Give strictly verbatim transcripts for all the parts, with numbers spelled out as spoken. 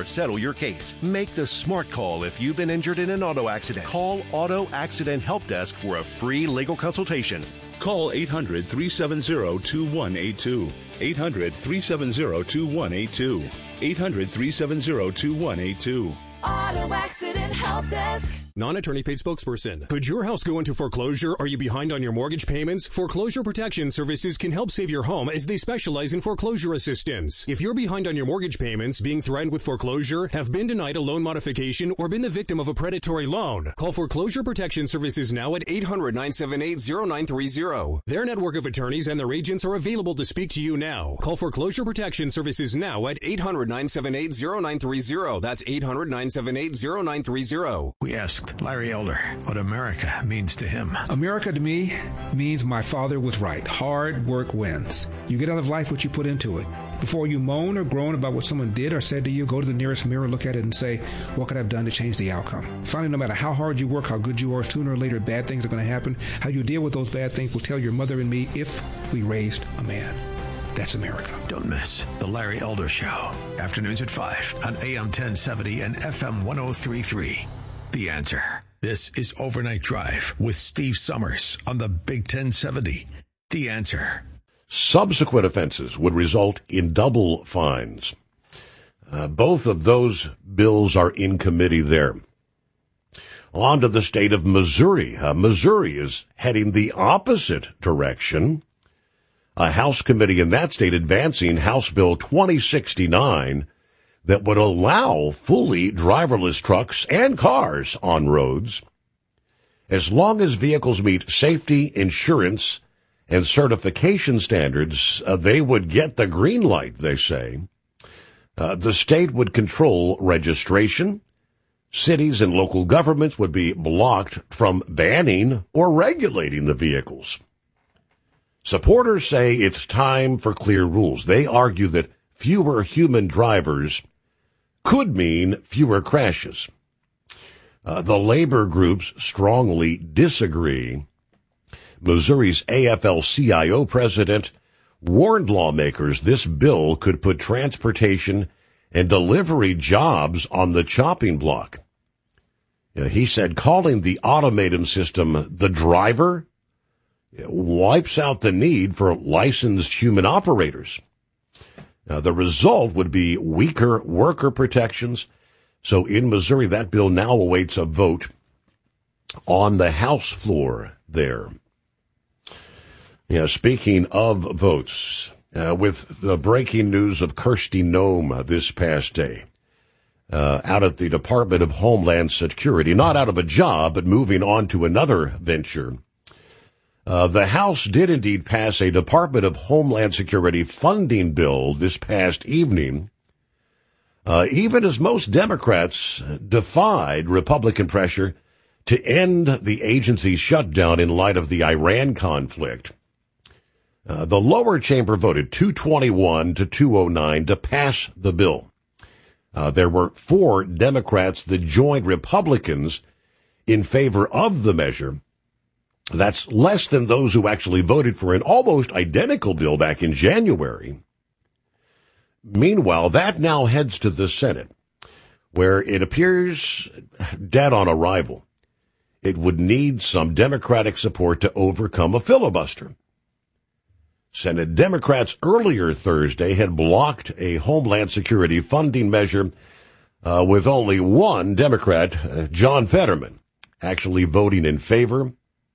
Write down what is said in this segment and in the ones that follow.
settle your case. Make the smart call if you've been injured in an auto accident. Call Auto Accident Help Desk for a free legal consultation. Call eight hundred, three seven zero, two one eight two. eight hundred, three seven zero, two one eight two. eight hundred, three seven zero, two one eight two. Auto Accident Help Desk. Non-attorney paid spokesperson. Could your house go into foreclosure? Are you behind on your mortgage payments? Foreclosure Protection Services can help save your home as they specialize in foreclosure assistance. If you're behind on your mortgage payments, being threatened with foreclosure, have been denied a loan modification, or been the victim of a predatory loan, call Foreclosure Protection Services now at eight hundred, nine seven eight, zero nine three zero. Their network of attorneys and their agents are available to speak to you now. Call Foreclosure Protection Services now at eight hundred, nine seven eight, zero nine three zero. That's eight hundred, nine seven eight, zero nine three zero. We asked Larry Elder what America means to him. America to me means my father was right. Hard work wins. You get out of life what you put into it. Before you moan or groan about what someone did or said to you, go to the nearest mirror, look at it, and say, what could I have done to change the outcome? Finally, no matter how hard you work, how good you are, sooner or later bad things are going to happen. How you deal with those bad things will tell your mother and me if we raised a man. That's America. Don't miss The Larry Elder Show. Afternoons at five on A M ten seventy and F M one oh three point three. The Answer. This is Overnight Drive with Steve Summers on the Big ten seventy. The Answer. Subsequent offenses would result in double fines. Uh, both of those bills are in committee there. On to the state of Missouri. Uh, Missouri is heading the opposite direction. A House committee in that state advancing House Bill twenty sixty-nine that would allow fully driverless trucks and cars on roads as long as vehicles meet safety, insurance, and certification standards. Uh, they would get the green light, they say. Uh, the state would control registration. Cities and local governments would be blocked from banning or regulating the vehicles. Supporters say it's time for clear rules. They argue that fewer human drivers could mean fewer crashes. Uh, the labor groups strongly disagree. Missouri's A F L C I O president warned lawmakers this bill could put transportation and delivery jobs on the chopping block. Uh, he said calling the automated system the driver wipes out the need for licensed human operators. Uh, the result would be weaker worker protections. So in Missouri, that bill now awaits a vote on the House floor there. Yeah, speaking of votes, uh, with the breaking news of Kristi Noem this past day, uh, out at the Department of Homeland Security, not out of a job, but moving on to another venture. Uh, the House did indeed pass a Department of Homeland Security funding bill this past evening, uh, even as most Democrats defied Republican pressure to end the agency's shutdown in light of the Iran conflict. Uh, the lower chamber voted two twenty-one to two oh nine to pass the bill. Uh, there were four Democrats that joined Republicans in favor of the measure. That's less than those who actually voted for an almost identical bill back in January. Meanwhile, that now heads to the Senate, where it appears dead on arrival. It would need some Democratic support to overcome a filibuster. Senate Democrats earlier Thursday had blocked a Homeland Security funding measure uh, with only one Democrat, uh, John Fetterman, actually voting in favor.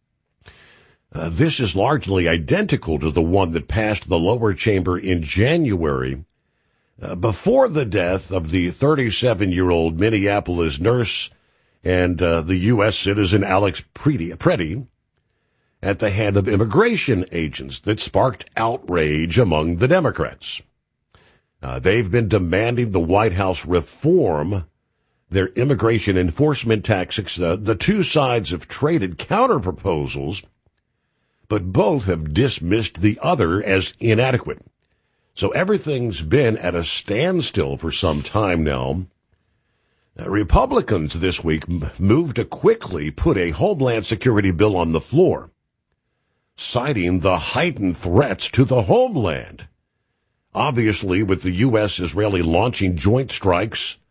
Uh, this is largely identical to the one that passed the lower chamber in January, uh, before the death of the thirty-seven-year-old Minneapolis nurse and uh, the U S citizen Alex Preddy at the head of immigration agents that sparked outrage among the Democrats. Uh, they've been demanding the White House reform their immigration enforcement tactics. Uh, the two sides have traded counter-proposals, but both have dismissed the other as inadequate. So everything's been at a standstill for some time now. Uh, Republicans this week m- moved to quickly put a Homeland Security bill on the floor, citing the heightened threats to the homeland. Obviously, with the U S. Israeli launching joint strikes